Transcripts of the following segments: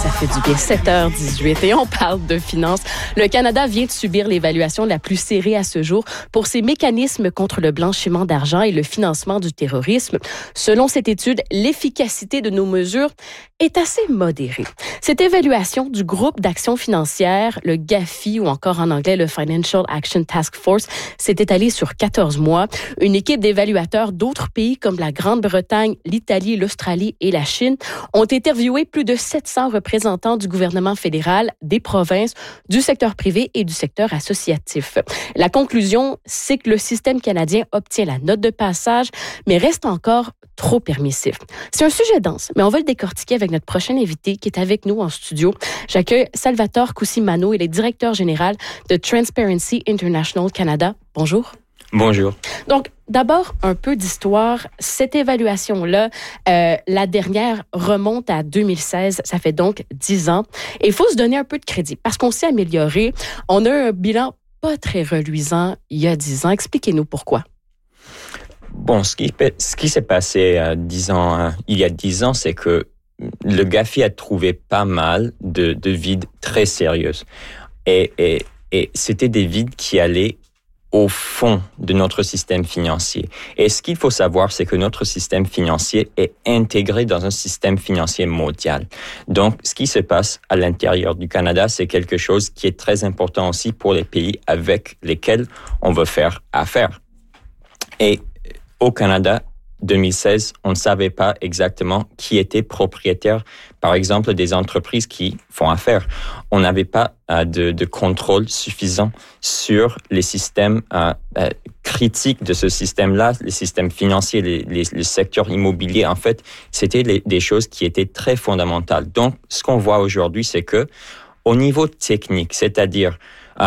ça fait du bien. 7h18 et on parle de finances. Le Canada vient de subir l'évaluation la plus serrée à ce jour pour ses mécanismes contre le blanchiment d'argent et le financement du terrorisme. Selon cette étude, l'efficacité de nos mesures est assez modérée. Cette évaluation du groupe d'action financière, le GAFI ou encore en anglais le Financial Action Task Force, s'est étalée sur 14 mois. Une équipe d'évaluateurs d'autres pays comme la Grande-Bretagne, l'Italie, l'Australie et la Chine ont interviewé plus de 700 représentants du gouvernement fédéral, des provinces, du secteur privé et du secteur associatif. La conclusion, c'est que le système canadien obtient la note de passage, mais reste encore trop permissif. C'est un sujet dense, mais on va le décortiquer avec notre prochain invité qui est avec nous en studio. J'accueille Salvatore Cusimano, il est directeur général de Transparency International Canada. Bonjour. Bonjour. Donc, d'abord, un peu d'histoire. Cette évaluation-là, la dernière remonte à 2016. Ça fait donc 10 ans. Et il faut se donner un peu de crédit parce qu'on s'est amélioré. On a un bilan pas très reluisant il y a 10 ans. Expliquez-nous pourquoi. Bon, ce qui s'est passé il y a 10 ans, c'est que le GAFI a trouvé pas mal de vides très sérieuses. Et c'était des vides qui allaient au fond de notre système financier. Et ce qu'il faut savoir, c'est que notre système financier est intégré dans un système financier mondial. Donc, ce qui se passe à l'intérieur du Canada, c'est quelque chose qui est très important aussi pour les pays avec lesquels on veut faire affaire. Et au Canada, 2016, on ne savait pas exactement qui était propriétaire, par exemple, des entreprises qui font affaire. On n'avait pas de contrôle suffisant sur les systèmes critiques de ce système-là, les systèmes financiers, le secteur immobilier. En fait, c'était des choses qui étaient très fondamentales. Donc, ce qu'on voit aujourd'hui, c'est que au niveau technique, c'est-à-dire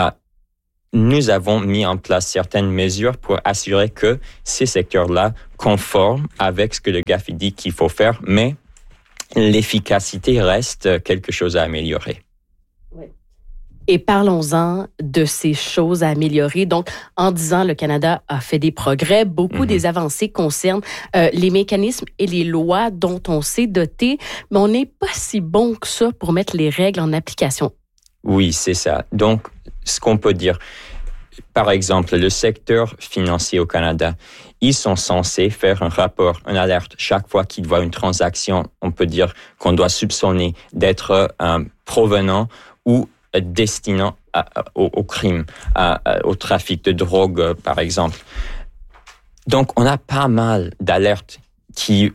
nous avons mis en place certaines mesures pour assurer que ces secteurs-là conforment avec ce que le GAFI dit qu'il faut faire, mais l'efficacité reste quelque chose à améliorer. Oui. Et parlons-en de ces choses à améliorer. Donc, en 10 ans, le Canada a fait des progrès. Beaucoup des avancées concernent les mécanismes et les lois dont on s'est doté, mais on n'est pas si bon que ça pour mettre les règles en application. Oui, c'est ça. Donc, ce qu'on peut dire, par exemple, le secteur financier au Canada, ils sont censés faire un rapport, une alerte chaque fois qu'ils voient une transaction, on peut dire qu'on doit soupçonner d'être provenant ou destinant au crime, au trafic de drogue, par exemple. Donc, on a pas mal d'alertes qui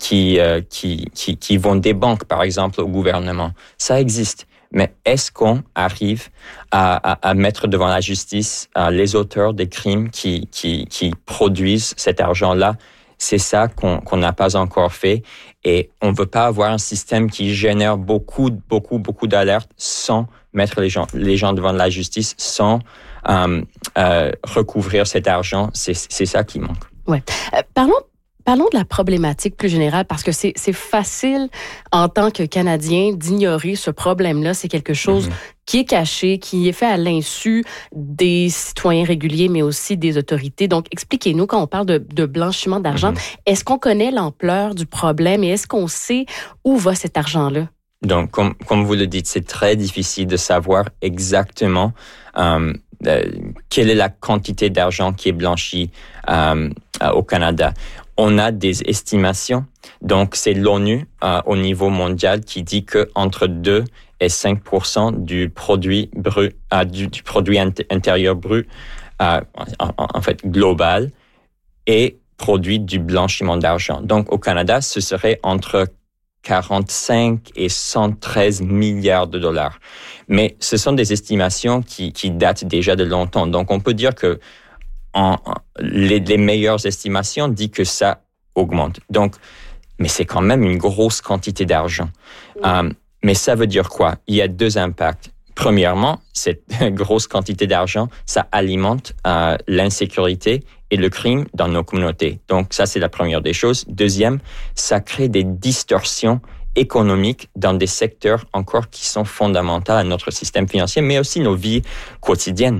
vont des banques, par exemple, au gouvernement. Ça existe. Mais est-ce qu'on arrive à mettre devant la justice les auteurs des crimes qui produisent cet argent-là? C'est ça qu'on n'a pas encore fait. Et on ne veut pas avoir un système qui génère beaucoup d'alertes sans mettre les gens devant la justice, sans recouvrir cet argent. C'est ça qui manque. Ouais. Parlons de la problématique plus générale, parce que c'est facile en tant que Canadien d'ignorer ce problème-là. C'est quelque chose qui est caché, qui est fait à l'insu des citoyens réguliers, mais aussi des autorités. Donc, expliquez-nous, quand on parle de blanchiment d'argent, est-ce qu'on connaît l'ampleur du problème et est-ce qu'on sait où va cet argent-là? Donc, comme vous le dites, c'est très difficile de savoir exactement quelle est la quantité d'argent qui est blanchie au Canada. On a des estimations. Donc, c'est l'ONU au niveau mondial qui dit que entre 2 et 5% du produit brut, du produit intérieur brut, en fait global, est produit du blanchiment d'argent. Donc, au Canada, ce serait entre 45 et 113 milliards de dollars. Mais ce sont des estimations qui datent déjà de longtemps. Donc, on peut dire que les meilleures estimations disent que ça augmente. Donc, mais c'est quand même une grosse quantité d'argent. Mais ça veut dire quoi? Il y a 2 impacts. Premièrement, cette grosse quantité d'argent, ça alimente l'insécurité et le crime dans nos communautés. Donc, ça, c'est la première des choses. Deuxième, ça crée des distorsions économiques dans des secteurs encore qui sont fondamentaux à notre système financier, mais aussi nos vies quotidiennes.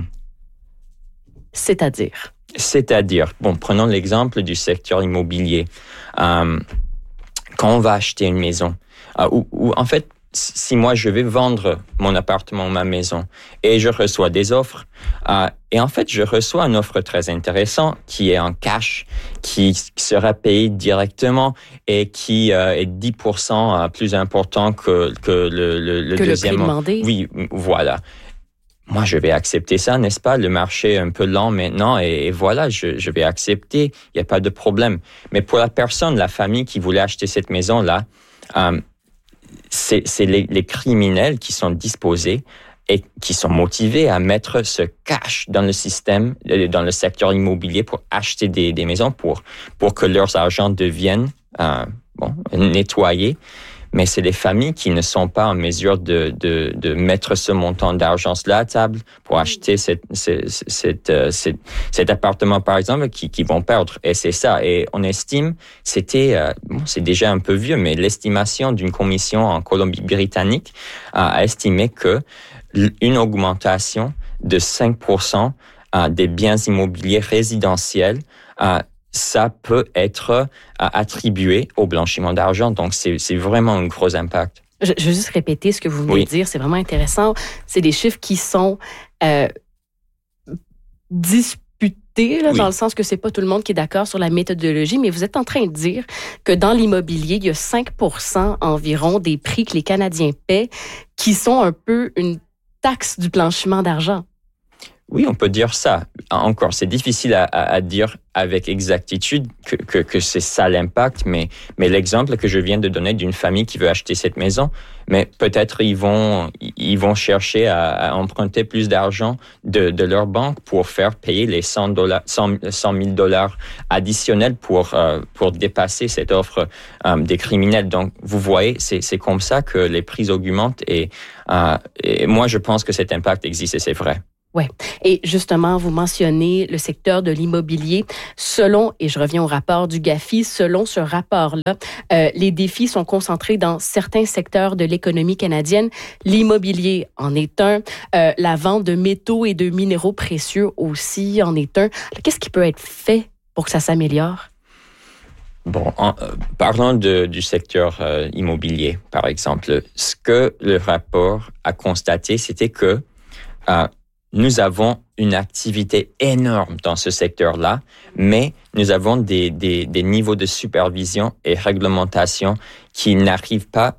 C'est-à-dire, bon, prenons l'exemple du secteur immobilier. Quand on va acheter une maison, ou en fait, si moi je vais vendre mon appartement, ma maison, et je reçois des offres, et en fait je reçois une offre très intéressante qui est en cash, qui sera payée directement et qui est 10% plus important que le deuxième. Le prix demandé. Oui, voilà. Moi, je vais accepter ça, n'est-ce pas? Le marché est un peu lent maintenant et voilà, je vais accepter. Il n'y a pas de problème. Mais pour la personne, la famille qui voulait acheter cette maison-là, c'est les criminels qui sont disposés et qui sont motivés à mettre ce cash dans le système, dans le secteur immobilier pour acheter des maisons, pour que leurs argent deviennent nettoyés. Mais c'est les familles qui ne sont pas en mesure de mettre ce montant d'argent-là à table pour acheter cet appartement, par exemple, qui vont perdre. Et c'est ça. Et on estime, c'est déjà un peu vieux, mais l'estimation d'une commission en Colombie-Britannique a estimé que une augmentation de 5% des biens immobiliers résidentiels ça peut être attribué au blanchiment d'argent. Donc, c'est vraiment un gros impact. Je veux juste répéter ce que vous venez de dire. C'est vraiment intéressant. C'est des chiffres qui sont disputés, dans le sens que c'est pas tout le monde qui est d'accord sur la méthodologie, mais vous êtes en train de dire que dans l'immobilier, il y a 5% environ des prix que les Canadiens paient qui sont un peu une taxe du blanchiment d'argent. Oui, on peut dire ça. Encore, c'est difficile à dire avec exactitude que c'est ça l'impact, mais l'exemple que je viens de donner d'une famille qui veut acheter cette maison, mais peut-être ils vont chercher à emprunter plus d'argent de leur banque pour faire payer les $100 000 additionnels pour dépasser cette offre des criminels. Donc, vous voyez, c'est comme ça que les prix augmentent et moi, je pense que cet impact existe et c'est vrai. Oui. Et justement, vous mentionnez le secteur de l'immobilier. Selon, et je reviens au rapport du GAFI, selon ce rapport-là, les défis sont concentrés dans certains secteurs de l'économie canadienne. L'immobilier en est un. La vente de métaux et de minéraux précieux aussi en est un. Qu'est-ce qui peut être fait pour que ça s'améliore? Bon, parlons du secteur immobilier, par exemple. Ce que le rapport a constaté, c'était que nous avons une activité énorme dans ce secteur-là, mais nous avons des niveaux de supervision et réglementation qui n'arrivent pas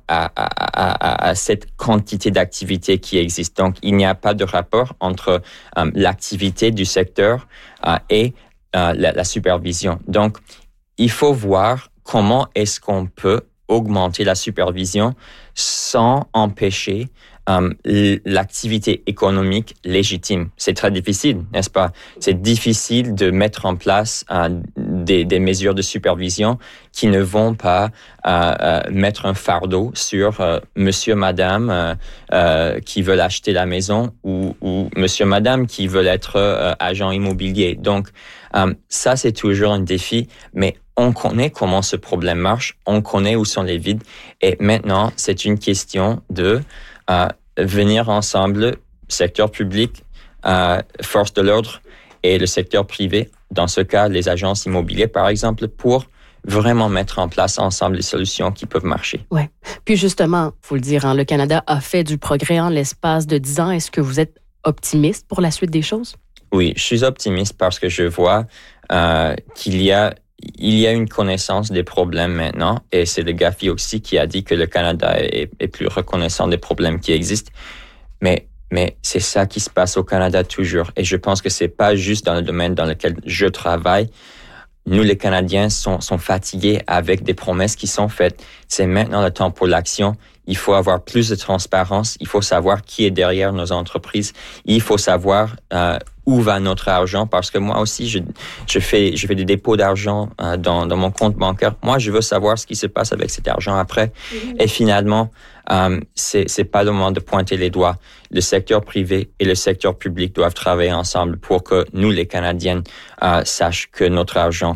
à cette quantité d'activité qui existe. Donc, il n'y a pas de rapport entre l'activité du secteur et la supervision. Donc, il faut voir comment est-ce qu'on peut augmenter la supervision sans empêcher l'activité économique légitime. C'est très difficile, n'est-ce pas? C'est difficile de mettre en place des mesures de supervision qui ne vont pas mettre un fardeau sur monsieur, madame qui veulent acheter la maison ou monsieur, madame qui veulent être agent immobilier. Donc, ça, c'est toujours un défi, mais on connaît comment ce problème marche, on connaît où sont les vides et maintenant, c'est une question de venir ensemble, secteur public, force de l'ordre et le secteur privé, dans ce cas, les agences immobilières, par exemple, pour vraiment mettre en place ensemble les solutions qui peuvent marcher. Oui. Puis justement, il faut le dire, le Canada a fait du progrès en l'espace de 10 ans. Est-ce que vous êtes optimiste pour la suite des choses? Oui, je suis optimiste parce que je vois qu'il y a une connaissance des problèmes maintenant et c'est le GAFI aussi qui a dit que le Canada est plus reconnaissant des problèmes qui existent. Mais c'est ça qui se passe au Canada toujours. Et je pense que c'est pas juste dans le domaine dans lequel je travaille. Nous, les Canadiens, sont fatigués avec des promesses qui sont faites. C'est maintenant le temps pour l'action. Il faut avoir plus de transparence. Il faut savoir qui est derrière nos entreprises. Il faut savoir où va notre argent parce que moi aussi, je fais des dépôts d'argent dans mon compte bancaire. Moi, je veux savoir ce qui se passe avec cet argent après. Et finalement, c'est pas le moment de pointer les doigts. Le secteur privé et le secteur public doivent travailler ensemble pour que nous, les Canadiens, sachent que notre argent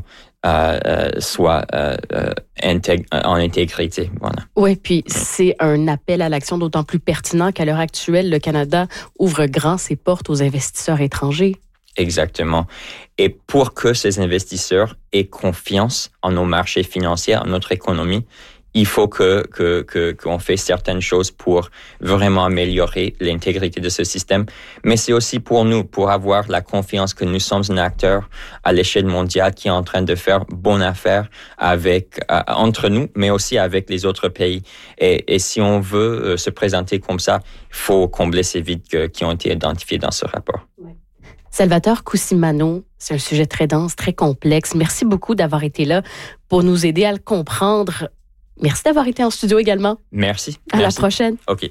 soit en intégrité. Voilà. Oui, puis c'est un appel à l'action d'autant plus pertinent qu'à l'heure actuelle, le Canada ouvre grand ses portes aux investisseurs étrangers. Exactement. Et pour que ces investisseurs aient confiance en nos marchés financiers, en notre économie, il faut qu'on fait certaines choses pour vraiment améliorer l'intégrité de ce système. Mais c'est aussi pour nous, pour avoir la confiance que nous sommes un acteur à l'échelle mondiale qui est en train de faire bonne affaire entre nous, mais aussi avec les autres pays. Et si on veut se présenter comme ça, il faut combler ces vides qui ont été identifiés dans ce rapport. Ouais. Salvatore Cusimano, c'est un sujet très dense, très complexe. Merci beaucoup d'avoir été là pour nous aider à le comprendre. Merci d'avoir été en studio également. Merci. À la prochaine. OK.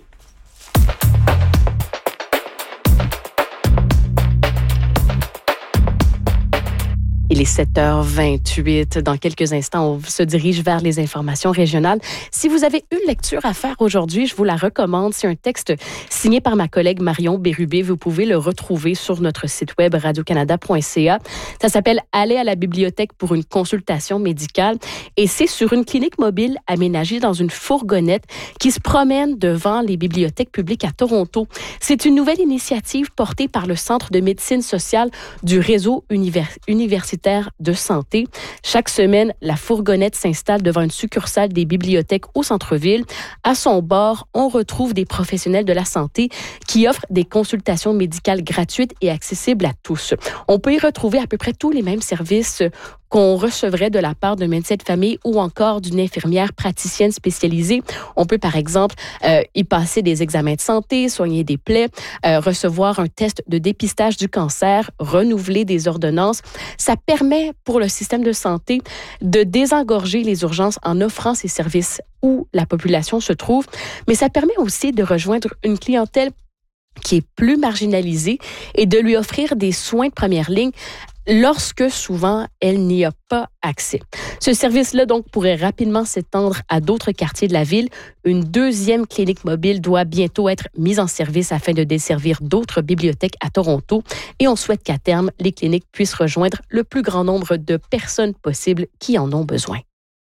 Il est 7h28. Dans quelques instants, on se dirige vers les informations régionales. Si vous avez une lecture à faire aujourd'hui, je vous la recommande. C'est un texte signé par ma collègue Marion Bérubé. Vous pouvez le retrouver sur notre site web radiocanada.ca. Ça s'appelle « Aller à la bibliothèque pour une consultation médicale » et c'est sur une clinique mobile aménagée dans une fourgonnette qui se promène devant les bibliothèques publiques à Toronto. C'est une nouvelle initiative portée par le Centre de médecine sociale du réseau universitaire de santé. Chaque semaine, la fourgonnette s'installe devant une succursale des bibliothèques au centre-ville. À son bord, on retrouve des professionnels de la santé qui offrent des consultations médicales gratuites et accessibles à tous. On peut y retrouver à peu près tous les mêmes services qu'on recevrait de la part d'un médecin de famille ou encore d'une infirmière praticienne spécialisée. On peut, par exemple, y passer des examens de santé, soigner des plaies, recevoir un test de dépistage du cancer, renouveler des ordonnances. Ça permet pour le système de santé de désengorger les urgences en offrant ces services où la population se trouve, mais ça permet aussi de rejoindre une clientèle qui est plus marginalisée et de lui offrir des soins de première ligne lorsque souvent elle n'y a pas accès. Ce service-là donc pourrait rapidement s'étendre à d'autres quartiers de la ville. Une deuxième clinique mobile doit bientôt être mise en service afin de desservir d'autres bibliothèques à Toronto et on souhaite qu'à terme, les cliniques puissent rejoindre le plus grand nombre de personnes possibles qui en ont besoin.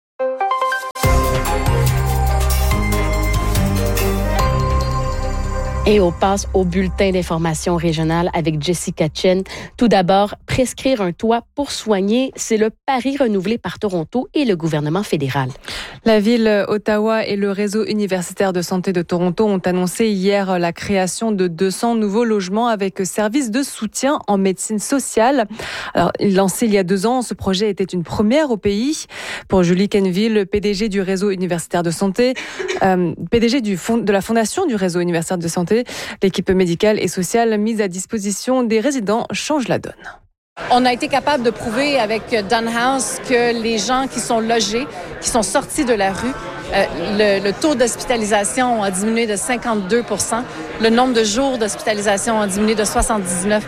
Et on passe au bulletin d'information régionale avec Jessica Chen. Tout d'abord, prescrire un toit pour soigner, c'est le pari renouvelé par Toronto et le gouvernement fédéral. La ville Ottawa et le réseau universitaire de santé de Toronto ont annoncé hier la création de 200 nouveaux logements avec services de soutien en médecine sociale. Alors, lancé il y a 2 ans, ce projet était une première au pays. Pour Julie Kenville, PDG du réseau universitaire de santé, PDG de la fondation du réseau universitaire de santé, l'équipe médicale et sociale mise à disposition des résidents change la donne. On a été capable de prouver avec Dunhouse que les gens qui sont logés, qui sont sortis de la rue, le taux d'hospitalisation a diminué de 52%, le nombre de jours d'hospitalisation a diminué de 79%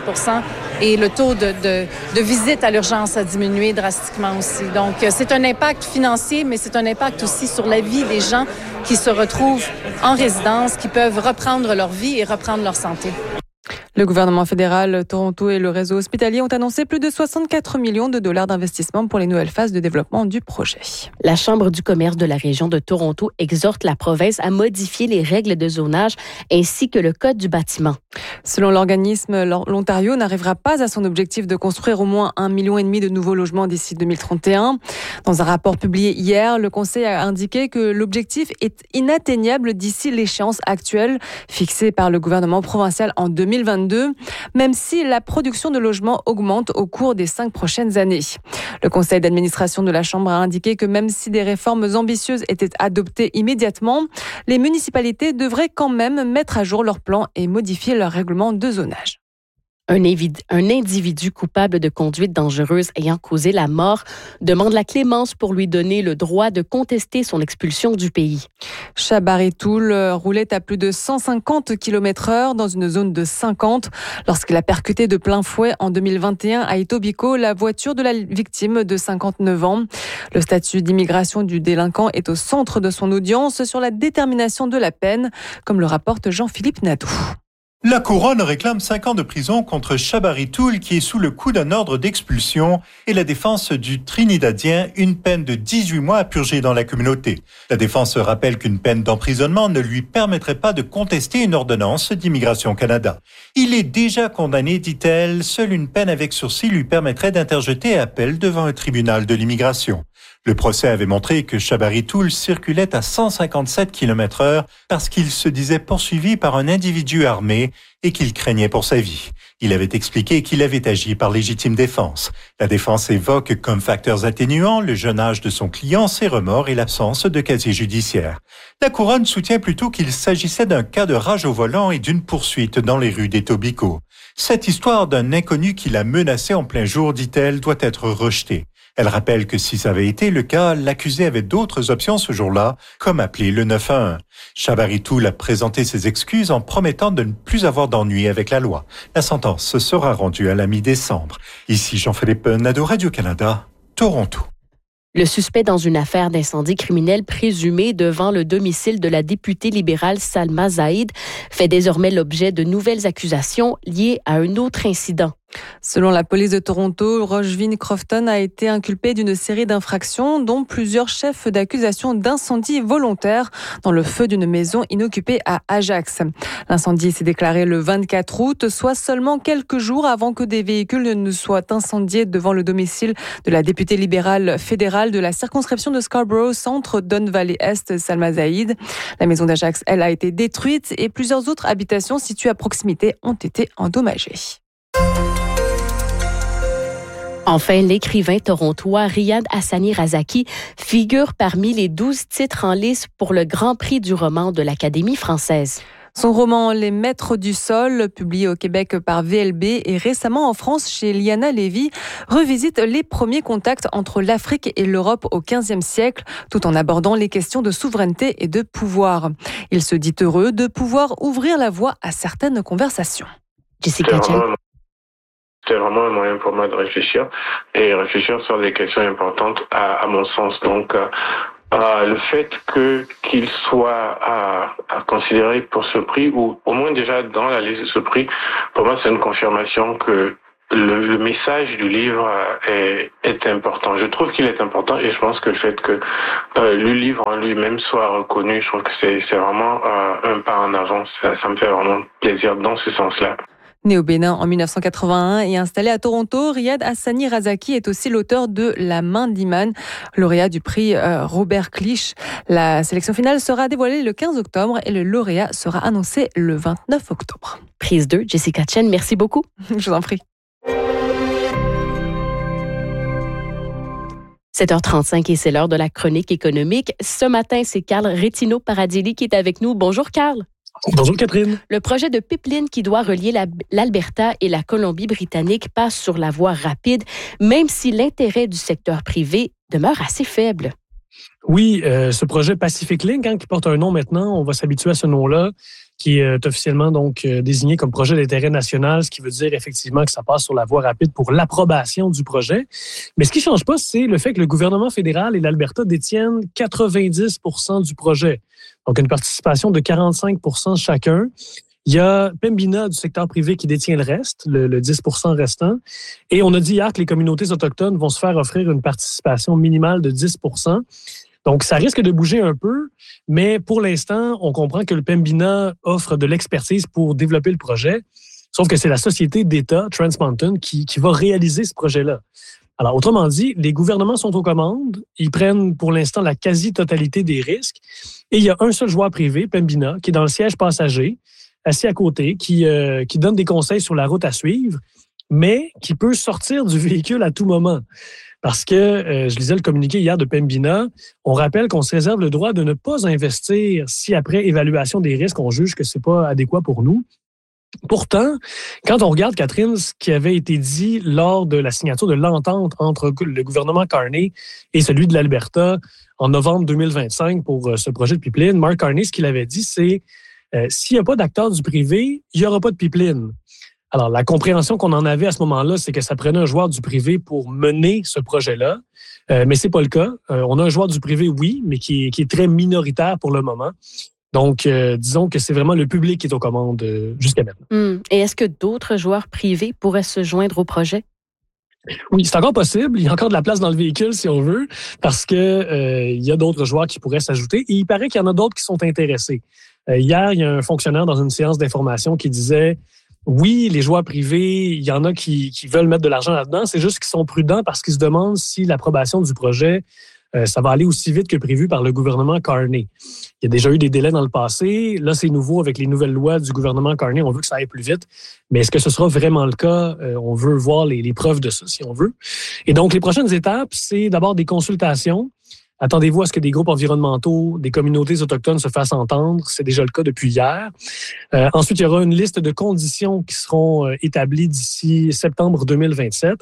et le taux de visite à l'urgence a diminué drastiquement aussi. Donc, c'est un impact financier, mais c'est un impact aussi sur la vie des gens qui se retrouvent en résidence, qui peuvent reprendre leur vie et reprendre leur santé. Le gouvernement fédéral, Toronto et le réseau hospitalier ont annoncé plus de 64 millions de dollars d'investissement pour les nouvelles phases de développement du projet. La Chambre du commerce de la région de Toronto exhorte la province à modifier les règles de zonage ainsi que le code du bâtiment. Selon l'organisme, l'Ontario n'arrivera pas à son objectif de construire au moins 1,5 million de nouveaux logements d'ici 2031. Dans un rapport publié hier, le Conseil a indiqué que l'objectif est inatteignable d'ici l'échéance actuelle fixée par le gouvernement provincial en 2022, même si la production de logements augmente au cours des 5 prochaines années. Le conseil d'administration de la Chambre a indiqué que même si des réformes ambitieuses étaient adoptées immédiatement, les municipalités devraient quand même mettre à jour leurs plans et modifier leur règlement de zonage. Un individu coupable de conduite dangereuse ayant causé la mort demande la clémence pour lui donner le droit de contester son expulsion du pays. Chabari Toul roulait à plus de 150 km/h dans une zone de 50 lorsqu'il a percuté de plein fouet en 2021 à Etobicoke la voiture de la victime de 59 ans. Le statut d'immigration du délinquant est au centre de son audience sur la détermination de la peine, comme le rapporte Jean-Philippe Nadeau. La couronne réclame 5 ans de prison contre Chabari Toul qui est sous le coup d'un ordre d'expulsion et la défense du Trinidadien une peine de 18 mois à purger dans la communauté. La défense rappelle qu'une peine d'emprisonnement ne lui permettrait pas de contester une ordonnance d'Immigration Canada. Il est déjà condamné, dit-elle, seule une peine avec sursis lui permettrait d'interjeter appel devant un tribunal de l'immigration. Le procès avait montré que Chabari Tool circulait à 157 km/h parce qu'il se disait poursuivi par un individu armé et qu'il craignait pour sa vie. Il avait expliqué qu'il avait agi par légitime défense. La défense évoque comme facteurs atténuants le jeune âge de son client, ses remords et l'absence de casier judiciaire. La couronne soutient plutôt qu'il s'agissait d'un cas de rage au volant et d'une poursuite dans les rues d'Etobicoke. Cette histoire d'un inconnu qui l'a menacé en plein jour, dit-elle, doit être rejetée. Elle rappelle que si ça avait été le cas, l'accusé avait d'autres options ce jour-là, comme appeler le 911. Chabari Tool a présenté ses excuses en promettant de ne plus avoir d'ennui avec la loi. La sentence sera rendue à la mi-décembre. Ici Jean-Philippe Nadeau, Radio-Canada, Toronto. Le suspect dans une affaire d'incendie criminel présumé devant le domicile de la députée libérale Salma Zaïd fait désormais l'objet de nouvelles accusations liées à un autre incident. Selon la police de Toronto, Rochvin Crofton a été inculpé d'une série d'infractions, dont plusieurs chefs d'accusation d'incendie volontaire dans le feu d'une maison inoccupée à Ajax. L'incendie s'est déclaré le 24 août, soit seulement quelques jours avant que des véhicules ne soient incendiés devant le domicile de la députée libérale fédérale de la circonscription de Scarborough Centre, Don Valley Est, Salma Zaïd. La maison d'Ajax, elle, a été détruite et plusieurs autres habitations situées à proximité ont été endommagées. Enfin, l'écrivain torontois Riyad Hassani Razaki figure parmi les 12 titres en lice pour le Grand Prix du roman de l'Académie française. Son roman « Les Maîtres du Sol », publié au Québec par VLB et récemment en France chez Liana Lévy, revisite les premiers contacts entre l'Afrique et l'Europe au XVe siècle, tout en abordant les questions de souveraineté et de pouvoir. Il se dit heureux de pouvoir ouvrir la voie à certaines conversations. Jessica Chen. C'était vraiment un moyen pour moi de réfléchir sur des questions importantes à mon sens. Donc, le fait qu'il soit considéré pour ce prix, ou au moins déjà dans la liste de ce prix, pour moi, c'est une confirmation que le message du livre est important. Je trouve qu'il est important et je pense que le fait que le livre en lui-même soit reconnu, je trouve que c'est vraiment un pas en avant. Ça me fait vraiment plaisir dans ce sens-là. Né au Bénin en 1981 et installé à Toronto, Riyad Hassani Razaki est aussi l'auteur de La main d'Iman, lauréat du prix Robert Clich. La sélection finale sera dévoilée le 15 octobre et le lauréat sera annoncé le 29 octobre. Prise 2, Jessica Chen, merci beaucoup. Je vous en prie. 7h35 et c'est l'heure de la chronique économique. Ce matin, c'est Carl Retino-Paradilli qui est avec nous. Bonjour Carl. Bonjour Catherine. Le projet de pipeline qui doit relier l'Alberta et la Colombie-Britannique passe sur la voie rapide, même si l'intérêt du secteur privé demeure assez faible. Oui, ce projet Pacific Link, qui porte un nom maintenant, on va s'habituer à ce nom-là, qui est officiellement donc désigné comme projet d'intérêt national, ce qui veut dire effectivement que ça passe sur la voie rapide pour l'approbation du projet. Mais ce qui ne change pas, c'est le fait que le gouvernement fédéral et l'Alberta détiennent 90% du projet. Donc, une participation de 45% chacun. Il y a Pembina du secteur privé qui détient le reste, le 10% restant. Et on a dit hier que les communautés autochtones vont se faire offrir une participation minimale de 10%. Donc, ça risque de bouger un peu, mais pour l'instant, on comprend que le Pembina offre de l'expertise pour développer le projet, sauf que c'est la société d'État, Trans Mountain, qui va réaliser ce projet-là. Alors, autrement dit, les gouvernements sont aux commandes, ils prennent pour l'instant la quasi-totalité des risques, et il y a un seul joueur privé, Pembina, qui est dans le siège passager, assis à côté, qui donne des conseils sur la route à suivre, mais qui peut sortir du véhicule à tout moment. Parce que, je lisais le communiqué hier de Pembina, on rappelle qu'on se réserve le droit de ne pas investir si après évaluation des risques, on juge que c'est pas adéquat pour nous. Pourtant, quand on regarde, Catherine, ce qui avait été dit lors de la signature de l'entente entre le gouvernement Carney et celui de l'Alberta en novembre 2025 pour ce projet de pipeline, Mark Carney, ce qu'il avait dit, c'est s'il n'y a pas d'acteurs du privé, il n'y aura pas de pipeline. Alors, la compréhension qu'on en avait à ce moment-là, c'est que ça prenait un joueur du privé pour mener ce projet-là, mais c'est pas le cas. On a un joueur du privé, oui, mais qui est très minoritaire pour le moment. Donc, disons que c'est vraiment le public qui est aux commandes jusqu'à maintenant. Et est-ce que d'autres joueurs privés pourraient se joindre au projet? Oui, c'est encore possible. Il y a encore de la place dans le véhicule, si on veut, parce que il y a d'autres joueurs qui pourraient s'ajouter. Et il paraît qu'il y en a d'autres qui sont intéressés. Hier, il y a un fonctionnaire dans une séance d'information qui disait oui, les joueurs privés, il y en a qui veulent mettre de l'argent là-dedans. C'est juste qu'ils sont prudents parce qu'ils se demandent si l'approbation du projet ça va aller aussi vite que prévu par le gouvernement Carney. Il y a déjà eu des délais dans le passé. Là, c'est nouveau avec les nouvelles lois du gouvernement Carney. On veut que ça aille plus vite. Mais est-ce que ce sera vraiment le cas? On veut voir les preuves de ça, si on veut. Et donc, les prochaines étapes, c'est d'abord des consultations. Attendez-vous à ce que des groupes environnementaux, des communautés autochtones se fassent entendre. C'est déjà le cas depuis hier. Ensuite, il y aura une liste de conditions qui seront établies d'ici septembre 2027.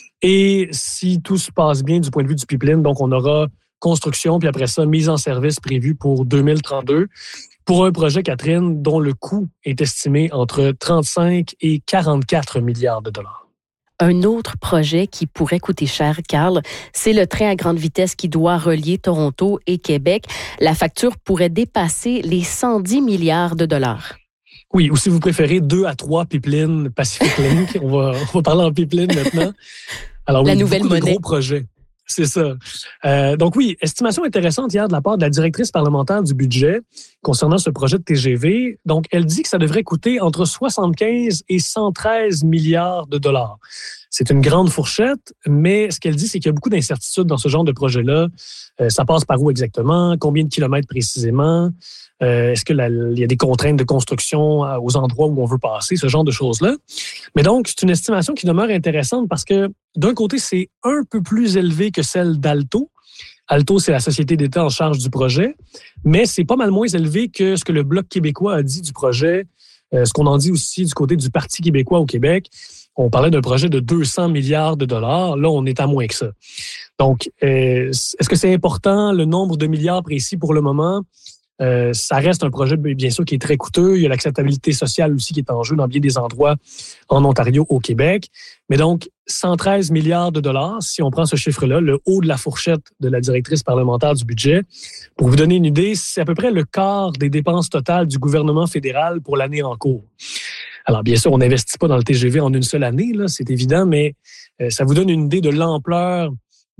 Et si tout se passe bien du point de vue du pipeline, donc on aura construction, puis après ça, mise en service prévue pour 2032 pour un projet, Catherine, dont le coût est estimé entre 35 et 44 milliards de dollars. Un autre projet qui pourrait coûter cher, Carl, c'est le train à grande vitesse qui doit relier Toronto et Québec. La facture pourrait dépasser les 110 milliards de dollars. Oui, ou si vous préférez, 2 à 3 pipelines Pacific Link. On va parler en pipeline maintenant. Alors oui, la nouvelle monnaie. De gros projets. C'est ça. Donc oui, estimation intéressante hier de la part de la directrice parlementaire du budget concernant ce projet de TGV. Donc, elle dit que ça devrait coûter entre 75 et 113 milliards de dollars. C'est une grande fourchette, mais ce qu'elle dit, c'est qu'il y a beaucoup d'incertitudes dans ce genre de projet-là. Ça passe par où exactement? Combien de kilomètres précisément? Est-ce qu'il y a des contraintes de construction aux endroits où on veut passer? Ce genre de choses-là. Mais donc, c'est une estimation qui demeure intéressante parce que, d'un côté, c'est un peu plus élevé que celle d'Alto. Alto, c'est la société d'État en charge du projet, mais c'est pas mal moins élevé que ce que le Bloc québécois a dit du projet, ce qu'on en dit aussi du côté du Parti québécois au Québec. On parlait d'un projet de 200 milliards de dollars. Là, on est à moins que ça. Donc, est-ce que c'est important, le nombre de milliards précis pour le moment? Ça reste un projet, bien sûr, qui est très coûteux. Il y a l'acceptabilité sociale aussi qui est en jeu dans bien des endroits en Ontario, au Québec. Mais donc, 113 milliards de dollars, si on prend ce chiffre-là, le haut de la fourchette de la directrice parlementaire du budget. Pour vous donner une idée, c'est à peu près le quart des dépenses totales du gouvernement fédéral pour l'année en cours. Alors, bien sûr, on n'investit pas dans le TGV en une seule année, là, c'est évident, mais ça vous donne une idée de l'ampleur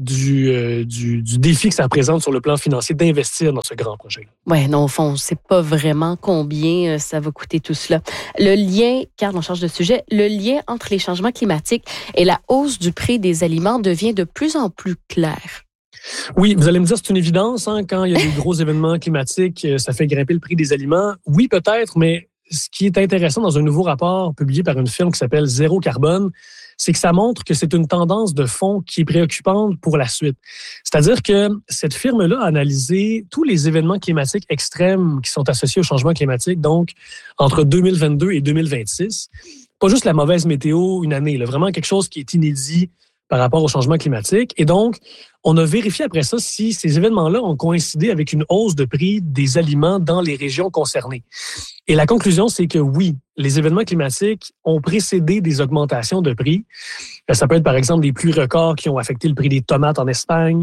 du défi que ça représente sur le plan financier d'investir dans ce grand projet-là. Oui, non, au fond, on ne sait pas vraiment combien ça va coûter tout cela. Le lien, Carl, on change de sujet, le lien entre les changements climatiques et la hausse du prix des aliments devient de plus en plus clair. Oui, vous allez me dire, c'est une évidence, hein, quand il y a des gros événements climatiques, ça fait grimper le prix des aliments. Oui, peut-être, mais ce qui est intéressant dans un nouveau rapport publié par une firme qui s'appelle Zéro Carbone, c'est que ça montre que c'est une tendance de fond qui est préoccupante pour la suite. C'est-à-dire que cette firme-là a analysé tous les événements climatiques extrêmes qui sont associés au changement climatique, donc entre 2022 et 2026. Pas juste la mauvaise météo une année, là, vraiment quelque chose qui est inédit par rapport au changement climatique. Et donc, on a vérifié après ça si ces événements-là ont coïncidé avec une hausse de prix des aliments dans les régions concernées. Et la conclusion, c'est que oui, les événements climatiques ont précédé des augmentations de prix. Ça peut être, par exemple, des pluies records qui ont affecté le prix des tomates en Espagne,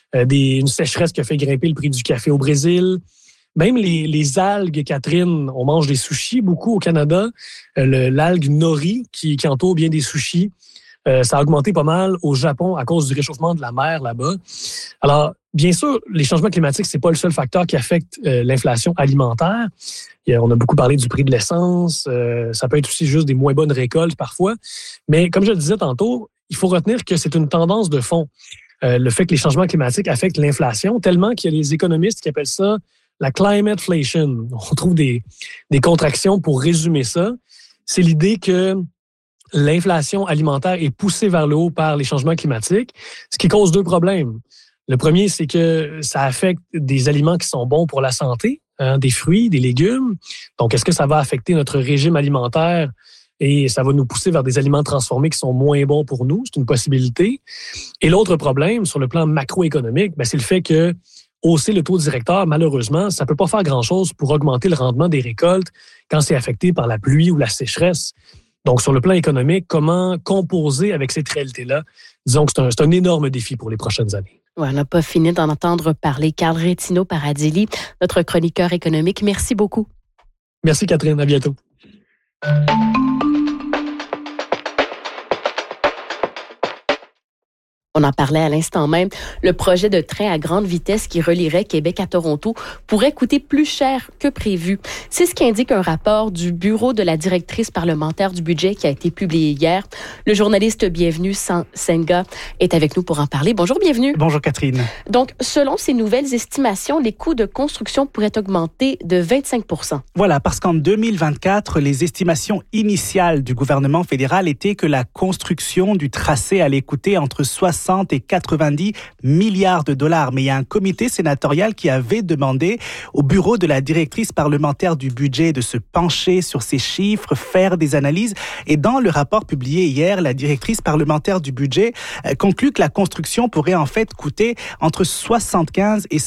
une sécheresse qui a fait grimper le prix du café au Brésil. Même les algues, Catherine, on mange des sushis beaucoup au Canada. L'algue nori qui entoure bien des sushis, ça a augmenté pas mal au Japon à cause du réchauffement de la mer là-bas. Alors, bien sûr, les changements climatiques, c'est pas le seul facteur qui affecte l'inflation alimentaire. On a beaucoup parlé du prix de l'essence. Ça peut être aussi juste des moins bonnes récoltes parfois. Mais comme je le disais tantôt, il faut retenir que c'est une tendance de fond. Le fait que les changements climatiques affectent l'inflation, tellement qu'il y a des économistes qui appellent ça la climateflation. On trouve des contractions pour résumer ça. C'est l'idée que l'inflation alimentaire est poussée vers le haut par les changements climatiques, ce qui cause deux problèmes. Le premier, c'est que ça affecte des aliments qui sont bons pour la santé, hein, des fruits, des légumes. Donc, est-ce que ça va affecter notre régime alimentaire et ça va nous pousser vers des aliments transformés qui sont moins bons pour nous? C'est une possibilité. Et l'autre problème, sur le plan macroéconomique, c'est le fait que hausser le taux directeur, malheureusement, ça ne peut pas faire grand-chose pour augmenter le rendement des récoltes quand c'est affecté par la pluie ou la sécheresse. Donc, sur le plan économique, comment composer avec cette réalité-là? Disons que c'est un énorme défi pour les prochaines années. Ouais, on n'a pas fini d'en entendre parler. Carl Rétino-Paradilli, notre chroniqueur économique. Merci beaucoup. Merci, Catherine. À bientôt. On en parlait à l'instant même. Le projet de train à grande vitesse qui relierait Québec à Toronto pourrait coûter plus cher que prévu. C'est ce qu'indique un rapport du bureau de la directrice parlementaire du budget qui a été publié hier. Le journaliste Bienvenu Senga est avec nous pour en parler. Bonjour, Bienvenu. Bonjour, Catherine. Donc, selon ces nouvelles estimations, les coûts de construction pourraient augmenter de 25 %. Voilà, parce qu'en 2024, les estimations initiales du gouvernement fédéral étaient que la construction du tracé allait coûter entre 60 et 90 milliards de dollars. Mais il y a un comité sénatorial qui avait demandé au bureau de la directrice parlementaire du budget de se pencher sur ces chiffres, faire des analyses. Et dans le rapport publié hier, la directrice parlementaire du budget conclut que la construction pourrait en fait coûter entre 75 et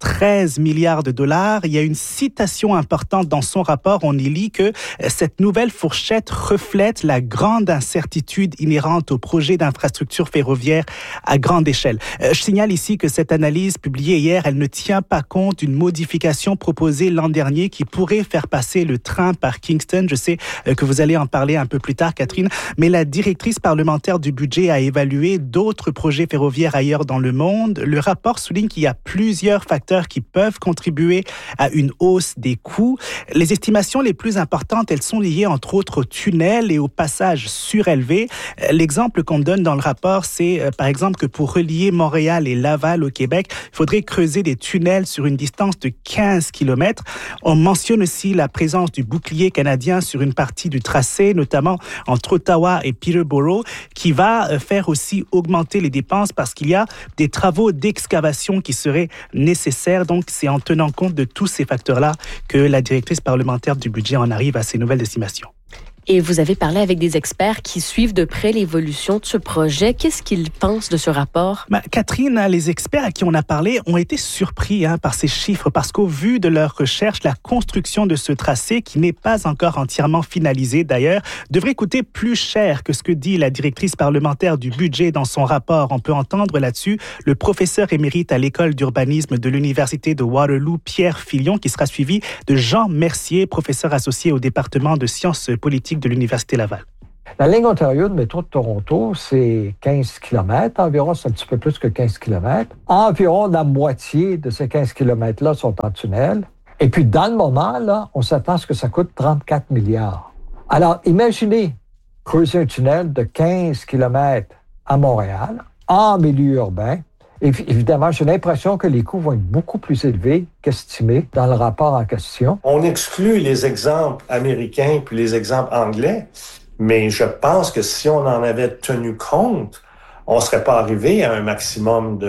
113 milliards de dollars. Il y a une citation importante dans son rapport. On y lit que cette nouvelle fourchette reflète la grande incertitude inhérente au projet d'infrastructure ferroviaire à grande échelle. Je signale ici que cette analyse publiée hier, elle ne tient pas compte d'une modification proposée l'an dernier qui pourrait faire passer le train par Kingston. Je sais que vous allez en parler un peu plus tard, Catherine, mais la directrice parlementaire du budget a évalué d'autres projets ferroviaires ailleurs dans le monde. Le rapport souligne qu'il y a plusieurs facteurs qui peuvent contribuer à une hausse des coûts. Les estimations les plus importantes, elles sont liées entre autres aux tunnels et aux passages surélevés. L'exemple qu'on donne dans le rapport, c'est par exemple que pour relier Montréal et Laval au Québec, il faudrait creuser des tunnels sur une distance de 15 km. On mentionne aussi la présence du bouclier canadien sur une partie du tracé, notamment entre Ottawa et Peterborough, qui va faire aussi augmenter les dépenses parce qu'il y a des travaux d'excavation qui seraient nécessaires. Donc, c'est en tenant compte de tous ces facteurs-là que la directrice parlementaire du budget en arrive à ces nouvelles estimations. Et vous avez parlé avec des experts qui suivent de près l'évolution de ce projet. Qu'est-ce qu'ils pensent de ce rapport? Catherine, les experts à qui on a parlé ont été surpris par ces chiffres parce qu'au vu de leurs recherches, la construction de ce tracé, qui n'est pas encore entièrement finalisé d'ailleurs, devrait coûter plus cher que ce que dit la directrice parlementaire du budget dans son rapport. On peut entendre là-dessus le professeur émérite à l'école d'urbanisme de l'Université de Waterloo, Pierre Filion, qui sera suivi de Jean Mercier, professeur associé au département de sciences politiques de l'Université Laval. La ligne Ontario de métro de Toronto, c'est 15 km environ, c'est un petit peu plus que 15 km. Environ la moitié de ces 15 km-là sont en tunnel. Et puis, dans le moment, là, on s'attend à ce que ça coûte 34 milliards. Alors, imaginez creuser un tunnel de 15 km à Montréal, en milieu urbain. Et évidemment, j'ai l'impression que les coûts vont être beaucoup plus élevés qu'estimés dans le rapport en question. On exclut les exemples américains puis les exemples anglais, mais je pense que si on en avait tenu compte, on ne serait pas arrivé à un maximum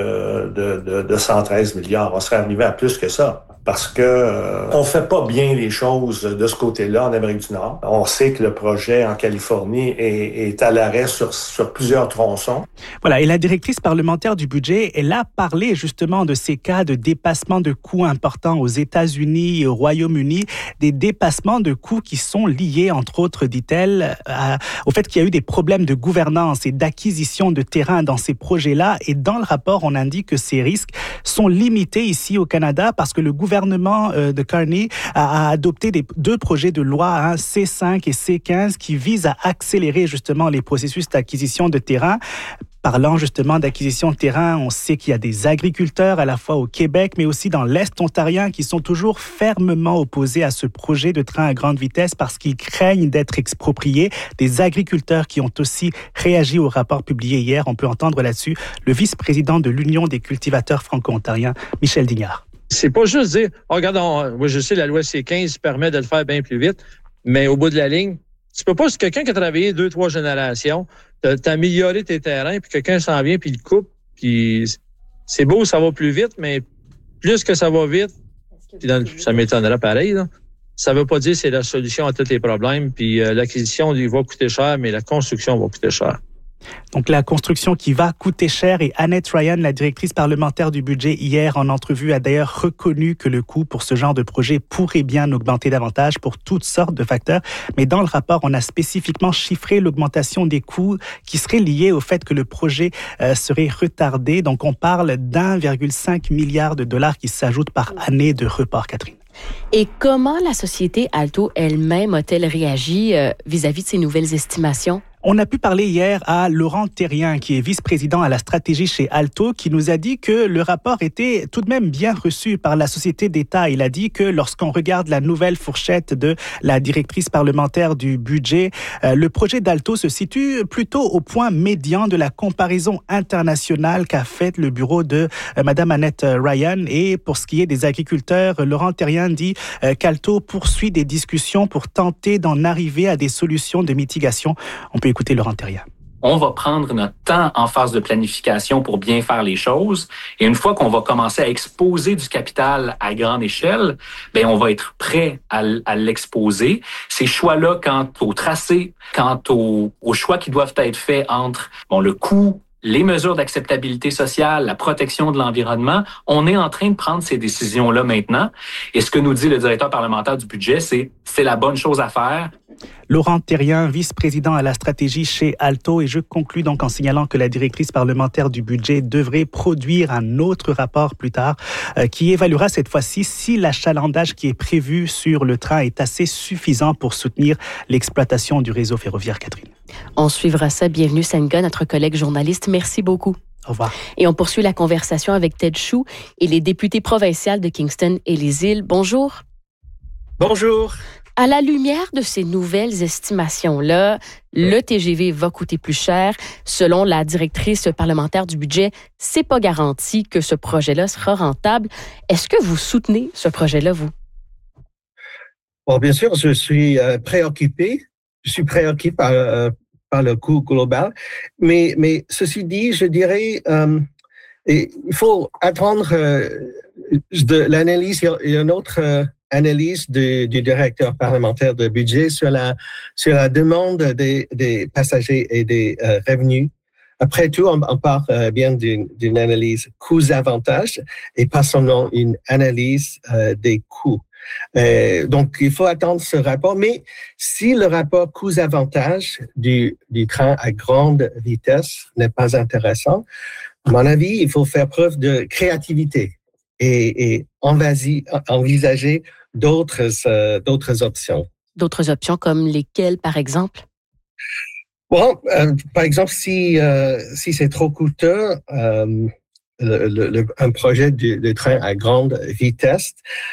de 113 milliards. On serait arrivé à plus que ça. Parce que on fait pas bien les choses de ce côté-là en Amérique du Nord. On sait que le projet en Californie est à l'arrêt sur plusieurs tronçons. Voilà, et la directrice parlementaire du budget, elle a parlé justement de ces cas de dépassement de coûts importants aux États-Unis et au Royaume-Uni, des dépassements de coûts qui sont liés, entre autres, dit-elle, au fait qu'il y a eu des problèmes de gouvernance et d'acquisition de terrain dans ces projets-là. Et dans le rapport, on indique que ces risques sont limités ici au Canada parce que le gouvernement de Carney a adopté deux projets de loi, C5 et C15, qui visent à accélérer justement les processus d'acquisition de terrain. Parlant justement d'acquisition de terrain, on sait qu'il y a des agriculteurs à la fois au Québec, mais aussi dans l'Est ontarien qui sont toujours fermement opposés à ce projet de train à grande vitesse parce qu'ils craignent d'être expropriés. Des agriculteurs qui ont aussi réagi au rapport publié hier. On peut entendre là-dessus le vice-président de l'Union des cultivateurs franco-ontariens, Michel Dignard. C'est pas juste dire, moi je sais, la loi C15 permet de le faire bien plus vite, mais au bout de la ligne, tu peux pas, si quelqu'un qui a travaillé 2-3 générations, t'as amélioré tes terrains, puis quelqu'un s'en vient, puis il coupe, puis c'est beau, ça va plus vite, mais plus que ça va vite, puis ça m'étonnerait pareil, là, ça veut pas dire que c'est la solution à tous les problèmes, puis l'acquisition, il va coûter cher, mais la construction va coûter cher. Donc la construction qui va coûter cher, et Annette Ryan, la directrice parlementaire du budget, hier en entrevue, a d'ailleurs reconnu que le coût pour ce genre de projet pourrait bien augmenter davantage pour toutes sortes de facteurs. Mais dans le rapport, on a spécifiquement chiffré l'augmentation des coûts qui serait liée au fait que le projet serait retardé. Donc on parle d'1,5 milliard de dollars qui s'ajoutent par année de report, Catherine. Et comment la société Alto elle-même a-t-elle réagi vis-à-vis de ces nouvelles estimations? On a pu parler hier à Laurent Thérien, qui est vice-président à la stratégie chez Alto, qui nous a dit que le rapport était tout de même bien reçu par la société d'État. Il a dit que lorsqu'on regarde la nouvelle fourchette de la directrice parlementaire du budget, le projet d'Alto se situe plutôt au point médian de la comparaison internationale qu'a faite le bureau de Mme Annette Ryan. Et pour ce qui est des agriculteurs, Laurent Thérien dit qu'Alto poursuit des discussions pour tenter d'en arriver à des solutions de mitigation. On peut écouter Laurent Thérien. On va prendre notre temps en phase de planification pour bien faire les choses. Et une fois qu'on va commencer à exposer du capital à grande échelle, ben on va être prêt à l'exposer. Ces choix-là, quant au tracé, quant aux choix qui doivent être faits entre le coût, les mesures d'acceptabilité sociale, la protection de l'environnement, on est en train de prendre ces décisions-là maintenant. Et ce que nous dit le directeur parlementaire du budget, c'est la bonne chose à faire. Laurent Thérien, vice-président à la stratégie chez Alto. Et je conclus donc en signalant que la directrice parlementaire du budget devrait produire un autre rapport plus tard qui évaluera cette fois-ci si l'achalandage qui est prévu sur le train est assez suffisant pour soutenir l'exploitation du réseau ferroviaire. Catherine. On suivra ça. Bienvenue, Senga, notre collègue journaliste. Merci beaucoup. Au revoir. Et on poursuit la conversation avec Ted Chou et les députés provinciales de Kingston et les îles. Bonjour. Bonjour. À la lumière de ces nouvelles estimations-là, le TGV va coûter plus cher. Selon la directrice parlementaire du budget, c'est pas garanti que ce projet-là sera rentable. Est-ce que vous soutenez ce projet-là, vous? Bon, bien sûr, je suis préoccupé. Je suis préoccupé par le coût global. Mais ceci dit, je dirais, il faut attendre de l'analyse. Il y a une autre analyse du directeur parlementaire de budget sur la demande des passagers et des revenus. Après tout, on parle bien d'une analyse coûts-avantages et pas seulement une analyse des coûts. Donc, il faut attendre ce rapport. Mais si le rapport coûts-avantages du train à grande vitesse n'est pas intéressant, à mon avis, il faut faire preuve de créativité et envisager d'autres options. D'autres options comme lesquelles, par exemple? Bon, par exemple, si c'est trop coûteux, un projet de train à grande vitesse,